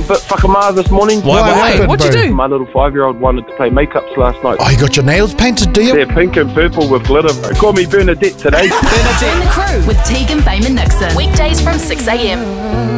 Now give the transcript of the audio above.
bit whakamā this morning. Why? What'd you do? My little 5-year-old wanted to play makeups last night. Oh, you got your nails painted, do you? They're pink and purple with glitter. Call me Bernadette today. Join the crew with Tegan, Fame and Nixon. Weekdays from 6 a.m.